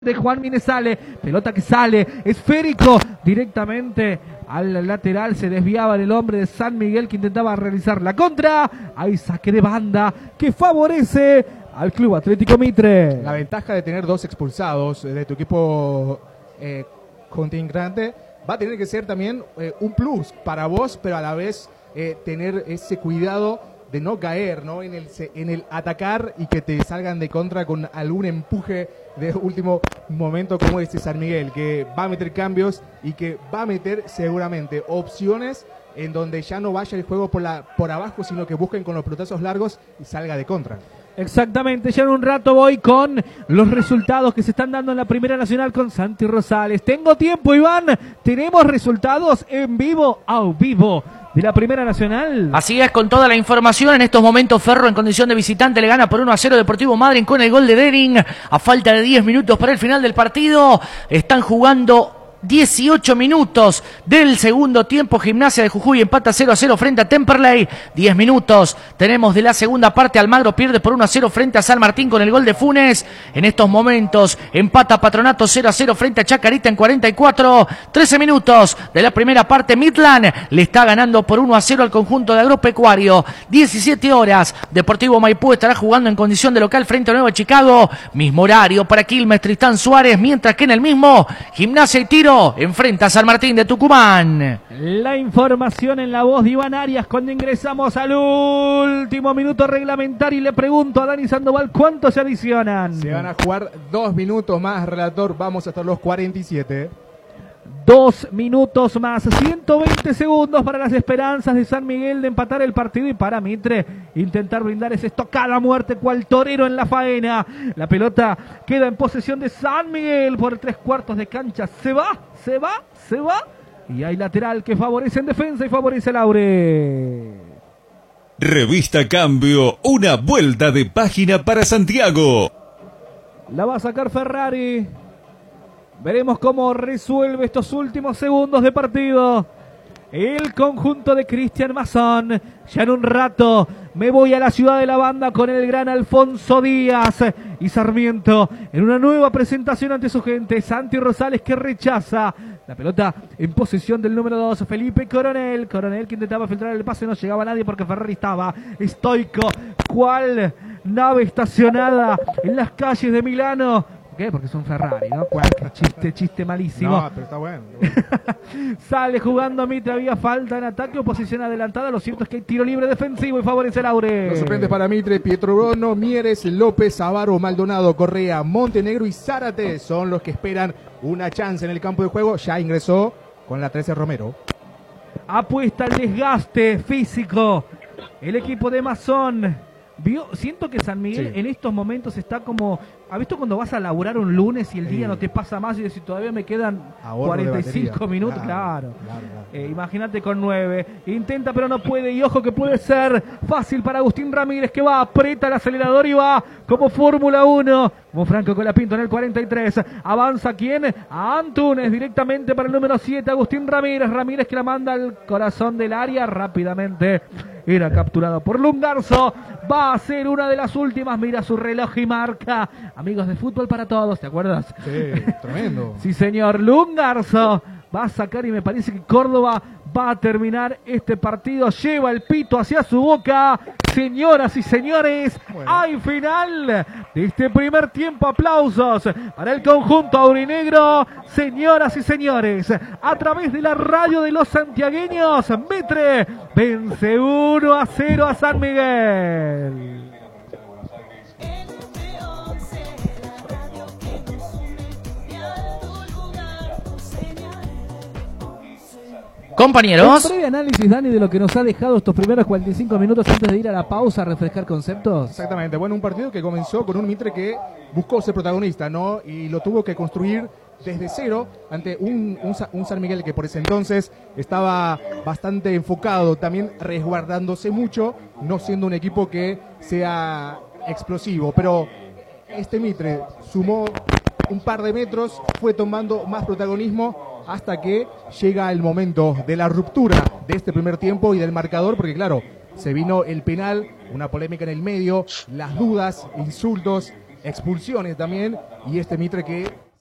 de Juan Mínez sale, pelota que sale, esférico, directamente al lateral, se desviaba el hombre de San Miguel que intentaba realizar la contra, hay saque de banda que favorece al Club Atlético Mitre. La ventaja de tener dos expulsados de tu equipo contrincante va a tener que ser también un plus para vos, pero a la vez tener ese cuidado de no caer, ¿no? En el atacar y que te salgan de contra con algún empuje de último momento como este San Miguel, que va a meter cambios y que va a meter seguramente opciones en donde ya no vaya el juego por abajo, sino que busquen con los pelotazos largos y salga de contra. Exactamente, ya en un rato voy con los resultados que se están dando en la Primera Nacional con Santi Rosales. Tengo tiempo, Iván, tenemos resultados en vivo, a vivo, de la Primera Nacional. Así es, con toda la información. En estos momentos Ferro en condición de visitante le gana por 1-0 Deportivo Madryn con el gol de Dering. A falta de 10 minutos para el final del partido, están jugando 18 minutos del segundo tiempo. Gimnasia de Jujuy empata 0-0 frente a Temperley. 10 minutos tenemos de la segunda parte. Almagro pierde por 1-0 frente a San Martín con el gol de Funes. En estos momentos empata Patronato 0-0 frente a Chacarita en 44. 13 minutos de la primera parte. Midland le está ganando por 1-0 al conjunto de Agropecuario. 17 horas. Deportivo Maipú estará jugando en condición de local frente a Nueva Chicago. Mismo horario para Quilmes, Tristán Suárez. Mientras que en el mismo, Gimnasia y Tiro enfrenta a San Martín de Tucumán. La información en la voz de Iván Arias cuando ingresamos al último minuto reglamentario y le pregunto a Dani Sandoval cuántos se adicionan. Se van a jugar 2 minutos más, relator, vamos hasta los 47. 2 minutos más, 120 segundos para las esperanzas de San Miguel de empatar el partido y para Mitre intentar brindar esa estocada muerte cual torero en la faena. La pelota queda en posesión de San Miguel por 3/4 de cancha. Se va. Y hay lateral que favorece en defensa y favorece a Laure. Revista Cambio, una vuelta de página para Santiago. La va a sacar Ferrari. Veremos cómo resuelve estos últimos segundos de partido el conjunto de Cristian Mason. Ya en un rato me voy a la ciudad de la banda con el gran Alfonso Díaz y Sarmiento en una nueva presentación ante su gente. Santi Rosales que rechaza la pelota en posesión del número 2, Felipe Coronel. Coronel que intentaba filtrar el pase, no llegaba a nadie porque Ferrari estaba estoico, cual nave estacionada en las calles de Milano. ¿Qué? Porque son Ferrari, ¿no? Cualquier chiste malísimo. No, pero está bueno. Sale jugando Mitre, había falta en ataque o posición adelantada. Lo cierto es que hay tiro libre defensivo y favorece a Laure. Los suplentes para Mitre: Pietro Bruno, Mieres, López, Avaro, Maldonado, Correa, Montenegro y Zárate son los que esperan una chance en el campo de juego. Ya ingresó con la 13 Romero. Apuesta al desgaste físico el equipo de Mason. Siento que San Miguel en estos momentos está como... ¿Has visto cuando vas a laburar un lunes y el día no te pasa más y decís todavía me quedan 45 minutos? Claro. Imagínate con 9. Intenta pero no puede y ojo que puede ser fácil para Agustín Ramírez que va, aprieta el acelerador y va como Fórmula 1. Como Franco Colapinto en el 43. Avanza ¿quién? A Antunes directamente para el número 7. Agustín Ramírez. Ramírez que la manda al corazón del área rápidamente. Era capturado por Lungarzo. Va a ser una de las últimas. Mira su reloj y marca. Amigos de Fútbol para Todos, ¿te acuerdas? Sí, tremendo. Sí, señor. Lungarzo va a sacar y me parece que Córdoba va a terminar este partido. Lleva el pito hacia su boca. Señoras y señores, hay final de este primer tiempo. Aplausos para el conjunto aurinegro. Señoras y señores, a través de la radio de los santiagueños, Mitre vence 1-0 a San Miguel. Compañeros, ¿Un breve análisis, Dani, de lo que nos ha dejado estos primeros 45 minutos antes de ir a la pausa a refrescar conceptos? Exactamente, bueno, un partido que comenzó con un Mitre que buscó ser protagonista, ¿no? Y lo tuvo que construir desde cero ante un San Miguel que por ese entonces estaba bastante enfocado, también resguardándose mucho, no siendo un equipo que sea explosivo, pero este Mitre sumó un par de metros, fue tomando más protagonismo hasta que llega el momento de la ruptura de este primer tiempo y del marcador, porque claro, se vino el penal, una polémica en el medio, las dudas, insultos, expulsiones también, y este Mitre que